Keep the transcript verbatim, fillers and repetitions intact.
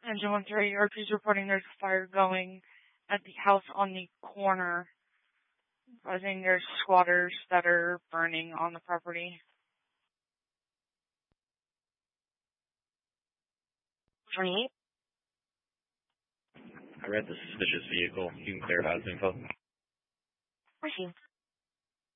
Engine one three, R P's reporting there's a fire going at the house on the corner. I think there's squatters that are burning on the property. Three. I read the suspicious vehicle. You can clear it out as info. Received.